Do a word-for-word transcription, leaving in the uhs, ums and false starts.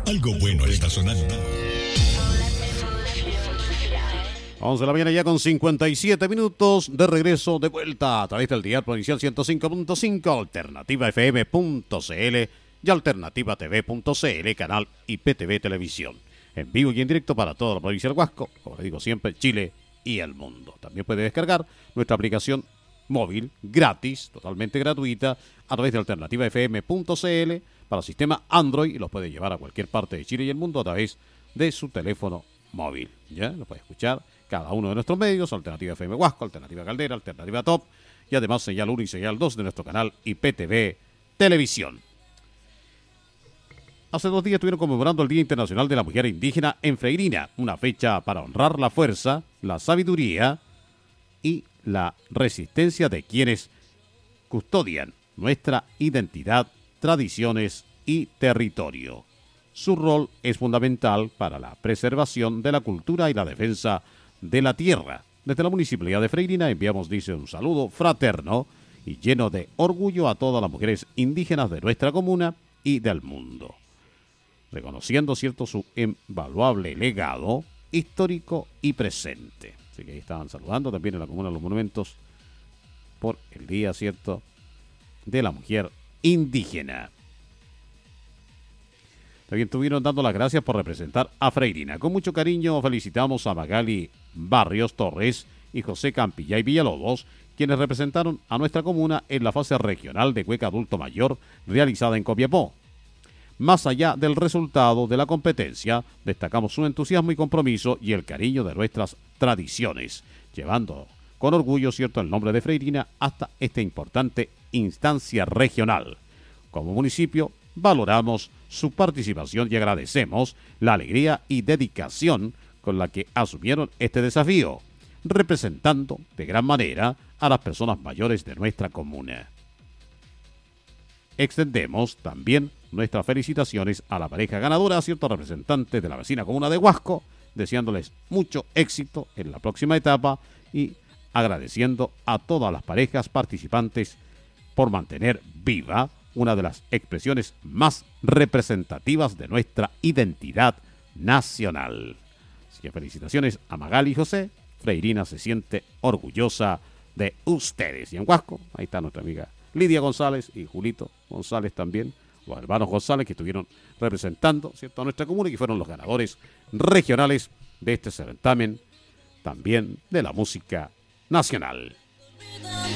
Algo bueno está sonando. once de la mañana ya con cincuenta y siete minutos, de regreso, de vuelta a través del dial provincial ciento cinco punto cinco, alternativa f m punto c l y alternativa t v punto c l, canal I P T V Televisión. En vivo y en directo para toda la provincia del Huasco, como les digo siempre, Chile y el mundo. También puede descargar nuestra aplicación móvil gratis, totalmente gratuita, a través de alternativa f m punto c l para sistema Android, y los puede llevar a cualquier parte de Chile y el mundo a través de su teléfono móvil. ¿Ya? Lo puede escuchar cada uno de nuestros medios, Alternativa F M Huasco, Alternativa Caldera, Alternativa Top, y además señal uno y señal dos de nuestro canal I P T V Televisión. Hace dos días estuvieron conmemorando el Día Internacional de la Mujer Indígena en Freirina, una fecha para honrar la fuerza, la sabiduría y la resistencia de quienes custodian nuestra identidad, tradiciones y territorio. Su rol es fundamental para la preservación de la cultura y la defensa de la tierra. Desde la Municipalidad de Freirina enviamos, dice, un saludo fraterno y lleno de orgullo a todas las mujeres indígenas de nuestra comuna y del mundo, reconociendo, cierto, su invaluable legado histórico y presente. Así que ahí estaban saludando también en la Comuna de los Monumentos por el día, cierto, de la mujer indígena. También estuvieron dando las gracias por representar a Freirina. Con mucho cariño felicitamos a Magali Barrios Torres y José Campillay Villalobos, quienes representaron a nuestra comuna en la fase regional de Cueca Adulto Mayor realizada en Copiapó. Más allá del resultado de la competencia, destacamos su entusiasmo y compromiso y el cariño de nuestras tradiciones, llevando con orgullo, cierto, el nombre de Freirina hasta esta importante instancia regional. Como municipio, valoramos su participación y agradecemos la alegría y dedicación con la que asumieron este desafío, representando de gran manera a las personas mayores de nuestra comuna. Extendemos también nuestras felicitaciones a la pareja ganadora, cierto, representante de la vecina comuna de Huasco, deseándoles mucho éxito en la próxima etapa y agradeciendo a todas las parejas participantes por mantener viva una de las expresiones más representativas de nuestra identidad nacional. Así que felicitaciones a Magali y José. Freirina se siente orgullosa de ustedes. Y en Huasco, ahí está nuestra amiga Lidia González y Julito González también, los hermanos González, que estuvieron representando, cierto, a nuestra comuna y que fueron los ganadores regionales de este certamen, también de la música nacional.